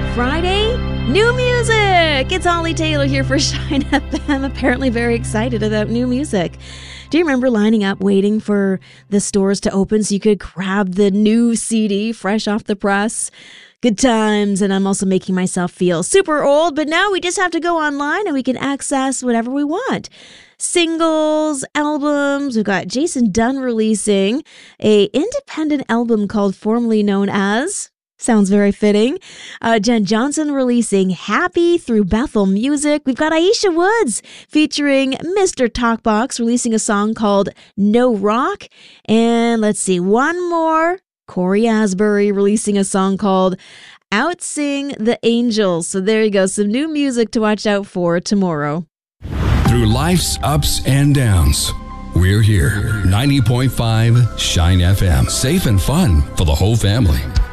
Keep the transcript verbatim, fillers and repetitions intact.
Friday, new music! It's Holly Taylor here for Shine F M, apparently very excited about new music. Do you remember lining up waiting for the stores to open so you could grab the new C D fresh off the press? Good times, and I'm also making myself feel super old, but now we just have to go online and we can access whatever we want. Singles, albums, we've got Jason Dunn releasing a independent album called formerly known as... Sounds very fitting. Uh, Jen Johnson releasing Happy through Bethel Music. We've got Aisha Woods featuring Mister Talkbox releasing a song called No Rock. And let's see, one more. Corey Asbury releasing a song called Outsing the Angels. So there you go, some new music to watch out for tomorrow. Through life's ups and downs, we're here. ninety point five Shine F M. Safe and fun for the whole family.